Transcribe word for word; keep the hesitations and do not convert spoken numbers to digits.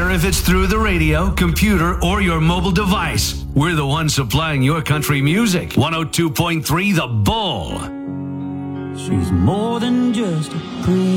matter if it's through the radio, computer, or your mobile device. We're the ones supplying your country music. one oh two point three The Bull. She's more than just a pretty